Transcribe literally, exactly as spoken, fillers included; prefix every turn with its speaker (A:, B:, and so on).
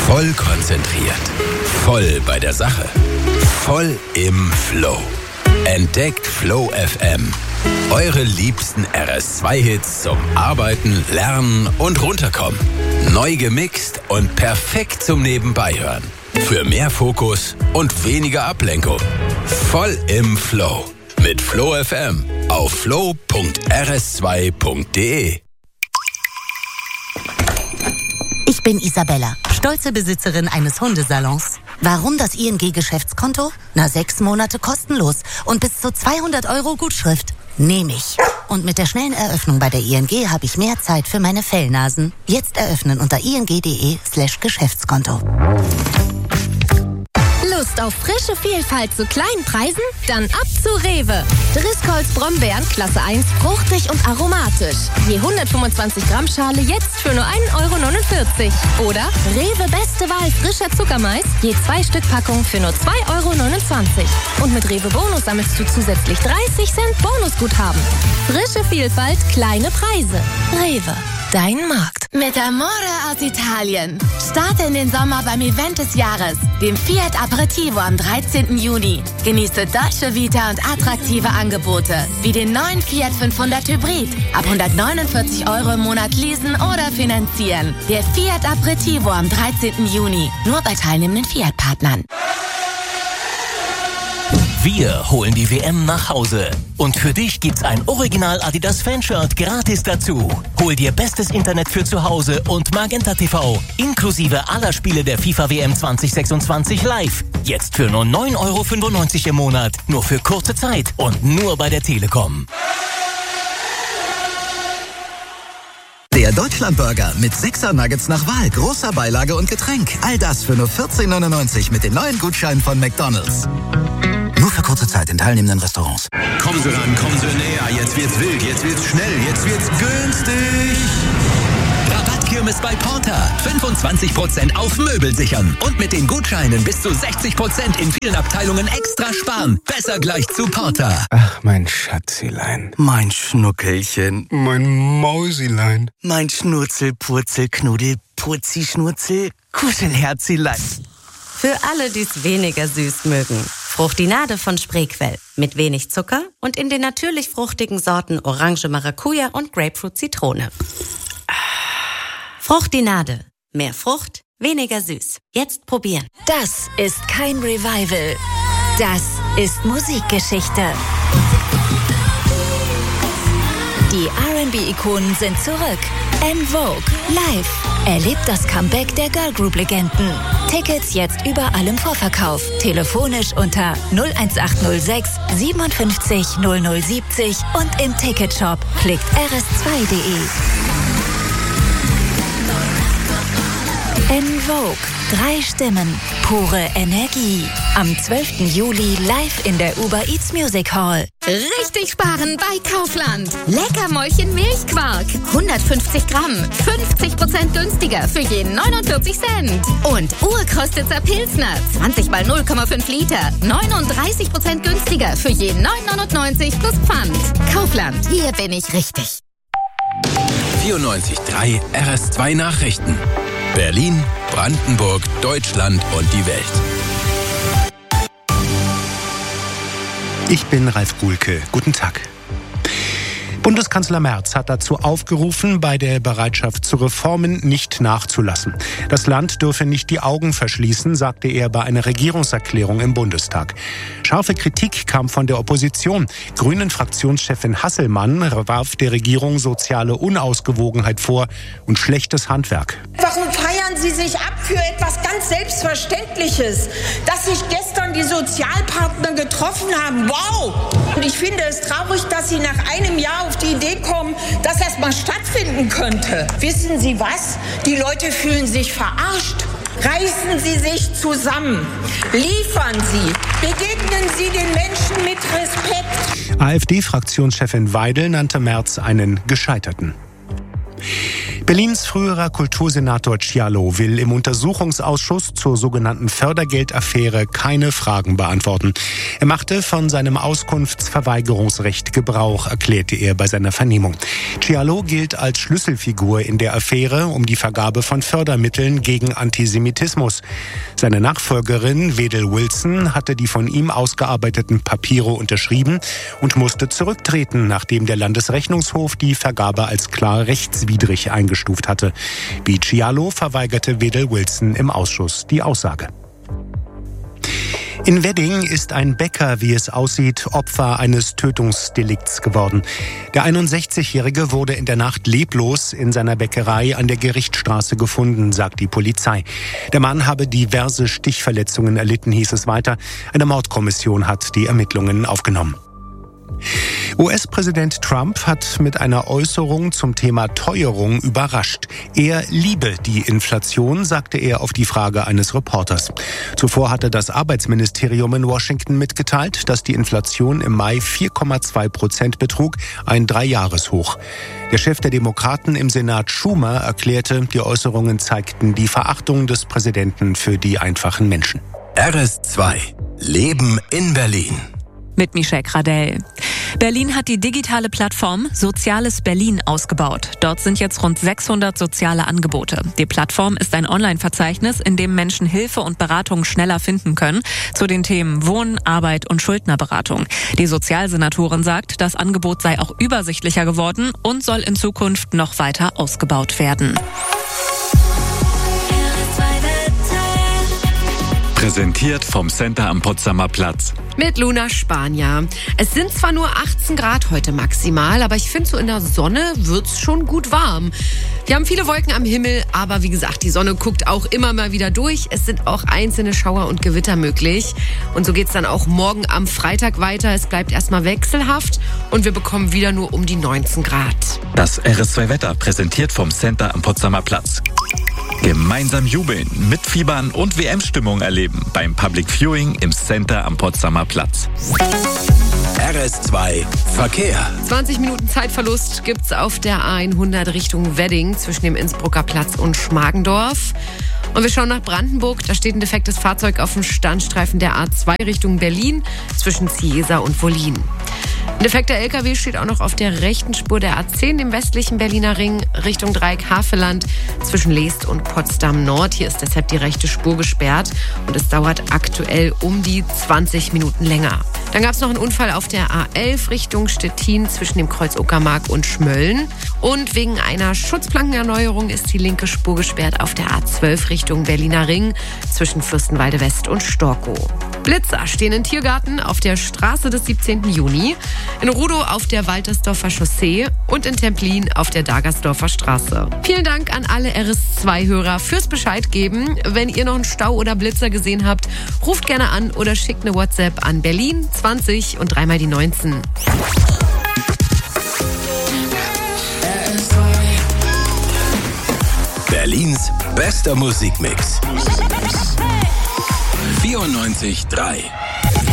A: Voll konzentriert. Voll bei der Sache. Voll im Flow. Entdeckt Flow F M. Eure liebsten R S zwei Hits zum Arbeiten, Lernen und Runterkommen. Neu gemixt und perfekt zum Nebenbeihören. Für mehr Fokus und weniger Ablenkung. Voll im Flow. Mit Flow F M auf flow punkt r s zwei punkt d e.
B: Ich bin Isabella, stolze Besitzerin eines Hundesalons. Warum das I N G-Geschäftskonto? Na, sechs Monate kostenlos und bis zu zweihundert Euro Gutschrift. Nehme ich. Und mit der schnellen Eröffnung bei der I N G habe ich mehr Zeit für meine Fellnasen. Jetzt eröffnen unter ing punkt de slash Geschäftskonto.
C: Lust auf frische Vielfalt zu kleinen Preisen? Dann ab zu Rewe. Driscolls Brombeeren Klasse eins, fruchtig und aromatisch. Je hundertfünfundzwanzig Gramm Schale jetzt für nur ein Euro neunundvierzig. Oder Rewe Beste Wahl frischer Zuckermais, je zwei Stück Packung für nur zwei Euro neunundzwanzig. Und mit Rewe Bonus sammelst du zusätzlich dreißig Cent Bonusguthaben. Frische Vielfalt, kleine Preise. Rewe, dein Markt.
D: Mit Amore aus Italien. Starte in den Sommer beim Event des Jahres, dem Fiat Aperitivo am dreizehnten Juni. Genieße Dolce Vita und attraktive Angebote, wie den neuen Fiat fünfhundert Hybrid. Ab hundertneunundvierzig Euro im Monat leasen oder finanzieren. Der Fiat Aperitivo am dreizehnten Juni. Nur bei teilnehmenden Fiat-Partnern.
E: Wir holen die W M nach Hause. Und für dich gibt's ein Original Adidas Fanshirt gratis dazu. Hol dir bestes Internet für zu Hause und Magenta T V. Inklusive aller Spiele der FIFA W M zwanzig sechsundzwanzig live. Jetzt für nur neun Euro fünfundneunzig im Monat. Nur für kurze Zeit und nur bei der Telekom.
F: Der Deutschlandburger mit sechser Nuggets nach Wahl, großer Beilage und Getränk. All das für nur vierzehn neunundneunzig mit den neuen Gutscheinen von McDonald's. Nur für kurze Zeit in teilnehmenden Restaurants.
A: Kommen Sie ran, kommen Sie näher. Jetzt wird's wild, jetzt wird's schnell, jetzt wird's günstig.
E: Rabattkirmes bei Porter. fünfundzwanzig Prozent auf Möbel sichern. Und mit den Gutscheinen bis zu sechzig Prozent in vielen Abteilungen extra sparen. Besser gleich zu Porter.
G: Ach, mein Schatzilein.
H: Mein Schnuckelchen.
G: Mein Mausilein.
H: Mein Schnurzel, Purzel, Knuddel, Purzi, Schnurzel, Kuschelherzilein.
B: Für alle, die es weniger süß mögen. Fruchtinade von Spreequell. Mit wenig Zucker und in den natürlich fruchtigen Sorten Orange, Maracuja und Grapefruit, Zitrone. Fruchtinade. Mehr Frucht, weniger süß. Jetzt probieren.
C: Das ist kein Revival. Das ist Musikgeschichte. Die R and B-Ikonen sind zurück. En Vogue live. Erlebt das Comeback der Girl Group Legenden. Tickets jetzt überall im Vorverkauf. Telefonisch unter null eins acht null sechs siebenundfünfzig null null siebzig und im Ticketshop. Klickt r s zwei punkt de. En Vogue. Drei Stimmen. Pure Energie. Am zwölften Juli live in der Uber Eats Music Hall.
I: Richtig sparen bei Kaufland. Leckermäulchen Milchquark. hundertfünfzig Gramm. fünfzig Prozent günstiger für jeden neunundvierzig Cent. Und Urkostitzer Pilsner. zwanzig mal null Komma fünf Liter. neununddreißig Prozent günstiger für jeden neun neunundneunzig plus Pfand. Kaufland. Hier bin ich richtig.
A: vierundneunzig Komma drei R S zwei Nachrichten. Berlin, Brandenburg, Deutschland und die Welt.
G: Ich bin Ralf Guhlke. Guten Tag. Bundeskanzler Merz hat dazu aufgerufen, bei der Bereitschaft zu Reformen nicht nachzulassen. Das Land dürfe nicht die Augen verschließen, sagte er bei einer Regierungserklärung im Bundestag. Scharfe Kritik kam von der Opposition. Grünen-Fraktionschefin Hasselmann warf der Regierung soziale Unausgewogenheit vor und schlechtes Handwerk.
J: Warum feiern Sie sich ab für etwas ganz Selbstverständliches, dass sich gestern die Sozialpartner getroffen haben? Wow! Und ich finde es traurig, dass Sie nach einem Jahr auf die Idee kommen, dass das mal stattfinden könnte. Wissen Sie was? Die Leute fühlen sich verarscht. Reißen Sie sich zusammen. Liefern Sie. Begegnen Sie den Menschen mit Respekt.
G: AfD-Fraktionschefin Weidel nannte Merz einen Gescheiterten. Berlins früherer Kultursenator Cialo will im Untersuchungsausschuss zur sogenannten Fördergeldaffäre keine Fragen beantworten. Er machte von seinem Auskunftsverweigerungsrecht Gebrauch, erklärte er bei seiner Vernehmung. Cialo gilt als Schlüsselfigur in der Affäre um die Vergabe von Fördermitteln gegen Antisemitismus. Seine Nachfolgerin Wedel Wilson hatte die von ihm ausgearbeiteten Papiere unterschrieben und musste zurücktreten, nachdem der Landesrechnungshof die Vergabe als klar rechtswidrig eingestuft hatte. Wie Cialo verweigerte Wedel Wilson im Ausschuss die Aussage. In Wedding ist ein Bäcker, wie es aussieht, Opfer eines Tötungsdelikts geworden. Der einundsechzigjährige wurde in der Nacht leblos in seiner Bäckerei an der Gerichtstraße gefunden, sagt die Polizei. Der Mann habe diverse Stichverletzungen erlitten, hieß es weiter. Eine Mordkommission hat die Ermittlungen aufgenommen. U S-Präsident Trump hat mit einer Äußerung zum Thema Teuerung überrascht. Er liebe die Inflation, sagte er auf die Frage eines Reporters. Zuvor hatte das Arbeitsministerium in Washington mitgeteilt, dass die Inflation im Mai vier Komma zwei Prozent betrug, ein Dreijahreshoch. Der Chef der Demokraten im Senat Schumer erklärte, die Äußerungen zeigten die Verachtung des Präsidenten für die einfachen Menschen.
A: R S zwei. Leben in Berlin.
K: Mit Michelle Gradell. Berlin hat die digitale Plattform Soziales Berlin ausgebaut. Dort sind jetzt rund sechshundert soziale Angebote. Die Plattform ist ein Online-Verzeichnis, in dem Menschen Hilfe und Beratung schneller finden können zu den Themen Wohnen, Arbeit und Schuldnerberatung. Die Sozialsenatorin sagt, das Angebot sei auch übersichtlicher geworden und soll in Zukunft noch weiter ausgebaut werden.
L: Präsentiert vom Center am Potsdamer Platz.
M: Mit Luna Spanier. Es sind zwar nur achtzehn Grad heute maximal, aber ich finde, so in der Sonne wird's schon gut warm. Wir haben viele Wolken am Himmel, aber wie gesagt, die Sonne guckt auch immer mal wieder durch. Es sind auch einzelne Schauer und Gewitter möglich. Und so geht's dann auch morgen am Freitag weiter. Es bleibt erstmal wechselhaft und wir bekommen wieder nur um die neunzehn Grad.
L: Das R S zwei Wetter präsentiert vom Center am Potsdamer Platz. Gemeinsam jubeln, mitfiebern und W M-Stimmung erleben beim Public Viewing im Center am Potsdamer Platz.
A: R S zwei Verkehr.
M: zwanzig Minuten Zeitverlust gibt's auf der A hundert Richtung Wedding zwischen dem Innsbrucker Platz und Schmargendorf. Und wir schauen nach Brandenburg. Da steht ein defektes Fahrzeug auf dem Standstreifen der A zwei Richtung Berlin zwischen Ziesa und Wollin. Ein defekter L K W steht auch noch auf der rechten Spur der A zehn im westlichen Berliner Ring Richtung Dreieck Havelland zwischen Leest und Potsdam Nord. Hier ist deshalb die rechte Spur gesperrt und es dauert aktuell um die zwanzig Minuten länger. Dann gab es noch einen Unfall auf der A elf Richtung Stettin zwischen dem Kreuz Uckermark und Schmölln. Und wegen einer Schutzplankenerneuerung ist die linke Spur gesperrt auf der A zwölf Richtung Berliner Ring zwischen Fürstenwalde West und Storkow. Blitzer stehen im Tiergarten auf der Straße des siebzehnten Juni, in Rudow auf der Waltersdorfer Chaussee und in Templin auf der Dagersdorfer Straße. Vielen Dank an alle R S zwei Hörer fürs Bescheid geben. Wenn ihr noch einen Stau oder Blitzer gesehen habt, ruft gerne an oder schickt eine WhatsApp an Berlin zwanzig und dreimal die neunzehn.
A: Berlins bester Musikmix. vierundneunzig Komma drei